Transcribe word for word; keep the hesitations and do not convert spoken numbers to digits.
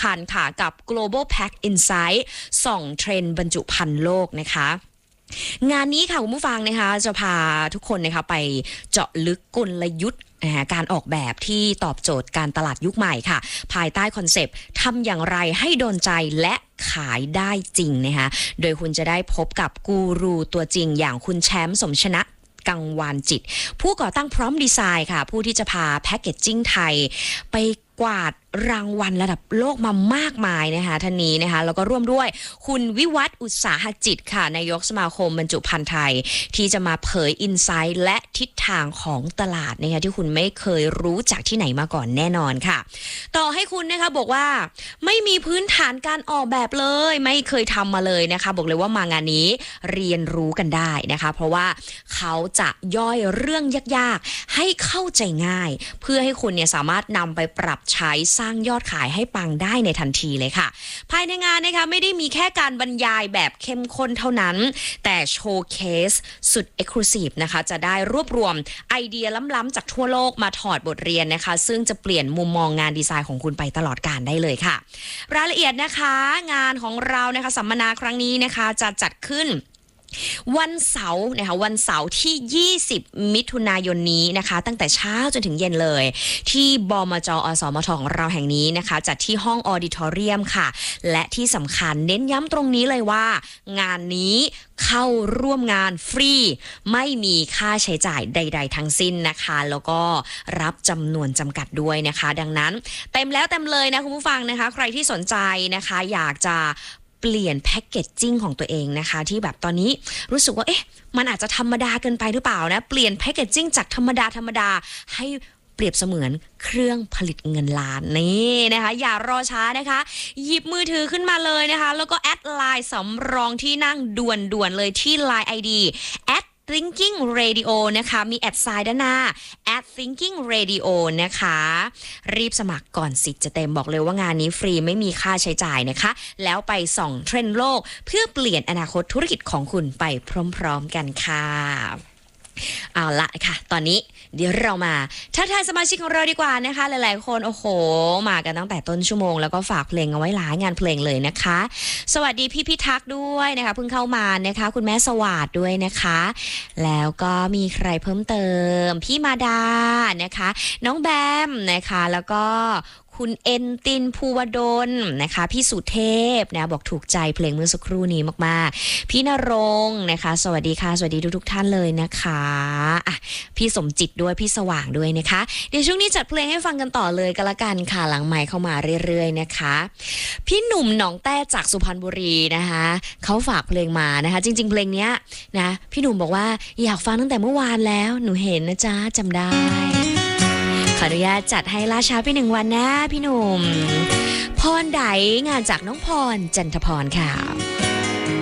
คัญค่ะกับ Global Pack Insight ส่องเทรนด์บรรจุภัณฑ์โลกนะคะงานนี้ค่ะคุณผู้ฟังนะคะจะพาทุกคนนะคะไปเจาะลึกกลยุทธ์การออกแบบที่ตอบโจทย์การตลาดยุคใหม่ค่ะภายใต้คอนเซปต์ทำอย่างไรให้โดนใจและขายได้จริงนะคะโดยคุณจะได้พบกับกูรูตัวจริงอย่างคุณแชมป์สมชนะกังวานจิตผู้ก่อตั้งพร้อมดีไซน์ค่ะผู้ที่จะพาแพคเกจจิ้งไทยไปกวาดรางวัลระดับโลกมามากมายนะคะท่านนี้นะคะแล้วก็ร่วมด้วยคุณวิวัฒน์อุตสาหจิตค่ะนายกสมาคมบรรจุภัณฑ์ไทยที่จะมาเผยอินไซต์และทิศทางของตลาดนะคะที่คุณไม่เคยรู้จากที่ไหนมาก่อนแน่นอนค่ะต่อให้คุณนะคะบอกว่าไม่มีพื้นฐานการออกแบบเลยไม่เคยทำมาเลยนะคะบอกเลยว่ามางานนี้เรียนรู้กันได้นะคะเพราะว่าเขาจะย่อยเรื่องยากๆให้เข้าใจง่ายเพื่อให้คุณเนี่ยสามารถนำไปปรับใช้สร้างยอดขายให้ปังได้ในทันทีเลยค่ะภายในงานนะคะไม่ได้มีแค่การบรรยายแบบเข้มข้นเท่านั้นแต่โชว์เคสสุด Exclusive นะคะจะได้รวบรวมไอเดียล้ำๆจากทั่วโลกมาถอดบทเรียนนะคะซึ่งจะเปลี่ยนมุมมองงานดีไซน์ของคุณไปตลอดกาลได้เลยค่ะรายละเอียดนะคะงานของเรานะคะสัมมนาครั้งนี้นะคะจะจัดขึ้นวันเสาร์นะคะวันเสาร์ที่ยี่สิบมิถุนายนนี้นะคะตั้งแต่เช้าจนถึงเย็นเลยที่บมจ.อสมท.ของเราแห่งนี้นะคะจัดที่ห้องออดิทอเรียมค่ะและที่สำคัญเน้นย้ำตรงนี้เลยว่างานนี้เข้าร่วมงานฟรีไม่มีค่าใช้จ่ายใดๆทั้งสิ้นนะคะแล้วก็รับจำนวนจำกัดด้วยนะคะดังนั้นเต็มแล้วเต็มเลยนะคุณผู้ฟังนะคะใครที่สนใจนะคะอยากจะเปลี่ยนแพ็กเกจจิ้งของตัวเองนะคะที่แบบตอนนี้รู้สึกว่าเอ๊ะมันอาจจะธรรมดาเกินไปหรือเปล่านะเปลี่ยนแพ็กเกจจิ้งจากธรรมดาธรรมดาให้เปรียบเสมือนเครื่องผลิตเงินล้านนี่นะคะอย่ารอช้านะคะหยิบมือถือขึ้นมาเลยนะคะแล้วก็แอดไลน์สำรองที่นั่งด่วนๆเลยที่ ไลน์ ไอ ดี แอดthinking radio นะคะมีแอดไซน์ด้านหน้า แอด thinking radio นะคะรีบสมัครก่อนสิทธิ์จะเต็มบอกเลยว่างานนี้ฟรีไม่มีค่าใช้จ่ายนะคะแล้วไปส่องเทรนด์โลกเพื่อเปลี่ยนอนาคตธุรกิจของคุณไปพร้อมๆกันค่ะเอาละค่ะตอนนี้เดี๋ยวเรามาทักทายสมาชิกของเราดีกว่านะคะหลายๆคนโอ้โหมากันตั้งแต่ต้นชั่วโมงแล้วก็ฝากเพลงเอาไว้หลายงานเพลงเลยนะคะสวัสดีพี่พิทักษ์ด้วยนะคะเพิ่งเข้ามานะคะคุณแม่สวัสดิ์ด้วยนะคะแล้วก็มีใครเพิ่มเติมพี่มาดานะคะน้องแบมนะคะแล้วก็คุณเอ็นตินภูวดลนะคะพี่สุเทพนะบอกถูกใจเพลงเมื่อสักครู่นี้มากๆพี่นรงค์นะคะสวัสดีค่ะสวัสดีทุกๆท่านเลยนะคะอ่ะพี่สมจิตด้วยพี่สว่างด้วยนะคะเดี๋ยวช่วงนี้จัดเพลงให้ฟังกันต่อเลยก็แล้วกันค่ะหลังไมค์เข้ามาเรื่อยๆนะคะพี่หนุ่มหนองแต้จากสุพรรณบุรีนะคะเขาฝากเพลงมานะคะจริงๆเพลงเนี้ยนะพี่หนุ่มบอกว่าอยากฟังตั้งแต่เมื่อวานแล้วหนูเห็นนะจ๊ะจำได้ขออนุญาตจัดให้ล่าช้าไปหนึ่งวันนะพี่หนุ่มพรไดงานจากน้องพรจันทพรค่ะ